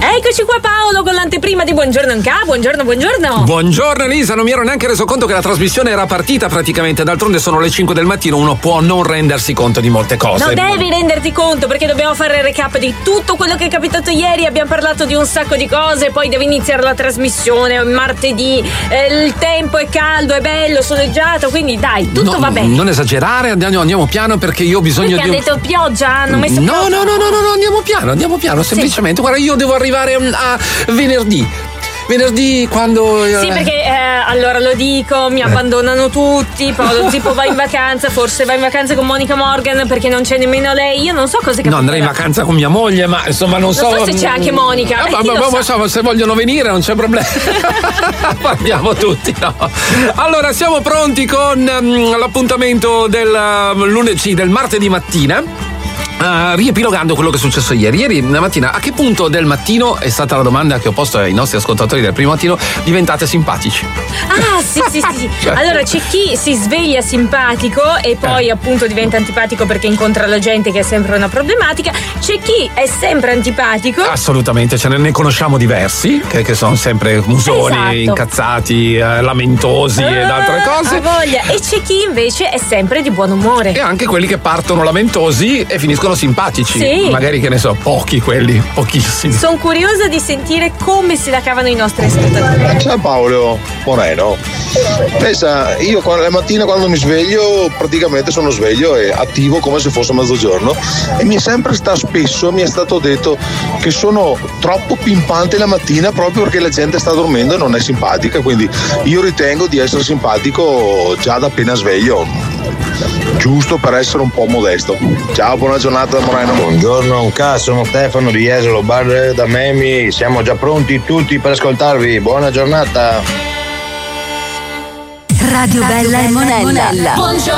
Eccoci qua Paolo con l'anteprima di Buongiorno Nka. Buongiorno. Buongiorno Elisa, non mi ero neanche reso conto che la trasmissione era partita praticamente. D'altronde sono le 5 del mattino, uno può non rendersi conto di molte cose. No, devi renderti conto perché dobbiamo fare il recap di tutto quello che è capitato ieri. Abbiamo parlato di un sacco di cose, poi deve iniziare la trasmissione martedì. Il tempo è caldo, è bello, soleggiato, quindi dai, tutto va bene. Non esagerare, andiamo piano perché io ho bisogno perché di. Perché ha detto pioggia? Hanno messo No, andiamo piano. Semplicemente, guarda, io devo arrivare a venerdì quando. Sì, perché allora lo dico, mi abbandonano tutti. Paolo Zippo va in vacanza, forse va in vacanza con Monica Morgan perché non c'è nemmeno lei. Io non so cosa capita. No, andrei in vacanza con mia moglie, ma insomma non so. Non so se c'è anche Monica. Ma se vogliono venire non c'è problema. Parliamo tutti, no? Allora, siamo pronti con l'appuntamento del lunedì, del martedì mattina. Riepilogando quello che è successo ieri mattina, a che punto del mattino, è stata la domanda che ho posto ai nostri ascoltatori del primo mattino, diventate simpatici? Ah sì. Cioè. Allora c'è chi si sveglia simpatico e poi appunto diventa antipatico perché incontra la gente, che è sempre una problematica. C'è chi è sempre antipatico. Assolutamente, ne conosciamo diversi che sono sempre musoni, esatto, incazzati, lamentosi ed altre cose. Ha voglia. E c'è chi invece è sempre di buon umore. E anche quelli che partono lamentosi e finiscono simpatici. Sì. Magari, che ne so, pochissimi. Sono curiosa di sentire come si la cavano i nostri ascoltatori. Ciao Paolo Moreno. Pensa, io la mattina quando mi sveglio praticamente sono sveglio e attivo come se fosse mezzogiorno, e mi è stato detto che sono troppo pimpante la mattina proprio perché la gente sta dormendo e non è simpatica, quindi io ritengo di essere simpatico già da appena sveglio, giusto per essere un po' modesto. Ciao, buona giornata Moreno. Buongiorno Nka, sono Stefano di Jesolo, bar da Memi, siamo già pronti tutti per ascoltarvi, buona giornata. Radio Bella e Monella. Buongiorno.